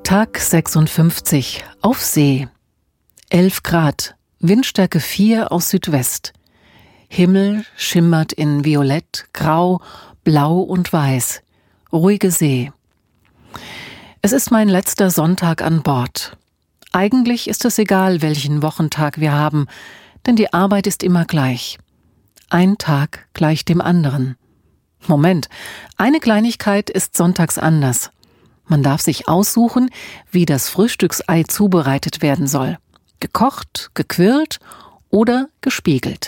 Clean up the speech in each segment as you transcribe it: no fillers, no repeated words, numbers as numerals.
Tag 56, auf See. 11 Grad, Windstärke 4 aus Südwest. Himmel schimmert in Violett, Grau, Blau und Weiß. Ruhige See. Es ist mein letzter Sonntag an Bord. Eigentlich ist es egal, welchen Wochentag wir haben, denn die Arbeit ist immer gleich. Ein Tag gleich dem anderen. Moment, eine Kleinigkeit ist sonntags anders. Man darf sich aussuchen, wie das Frühstücksei zubereitet werden soll. Gekocht, gequirlt oder gespiegelt.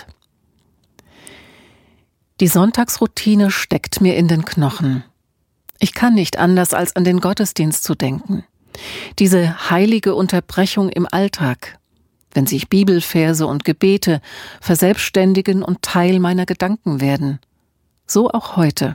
Die Sonntagsroutine steckt mir in den Knochen. Ich kann nicht anders, als an den Gottesdienst zu denken. Diese heilige Unterbrechung im Alltag, wenn sich Bibelverse und Gebete verselbstständigen und Teil meiner Gedanken werden. So auch heute.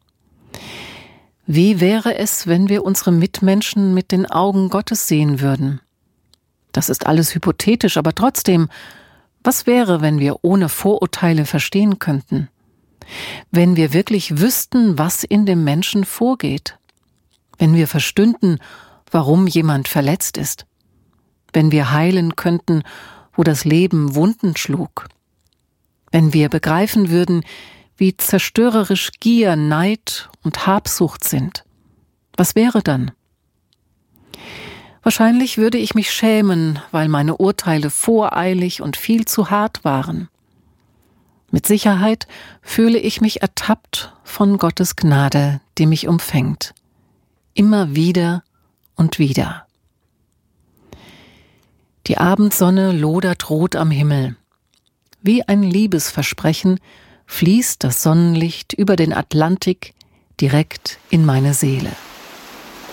Wie wäre es, wenn wir unsere Mitmenschen mit den Augen Gottes sehen würden? Das ist alles hypothetisch, aber trotzdem, was wäre, wenn wir ohne Vorurteile verstehen könnten? Wenn wir wirklich wüssten, was in dem Menschen vorgeht? Wenn wir verstünden, warum jemand verletzt ist? Wenn wir heilen könnten, wo das Leben Wunden schlug? Wenn wir begreifen würden, wie zerstörerisch Gier, Neid und Habsucht sind. Was wäre dann? Wahrscheinlich würde ich mich schämen, weil meine Urteile voreilig und viel zu hart waren. Mit Sicherheit fühle ich mich ertappt von Gottes Gnade, die mich umfängt. Immer wieder und wieder. Die Abendsonne lodert rot am Himmel. Wie ein Liebesversprechen fließt das Sonnenlicht über den Atlantik direkt in meine Seele.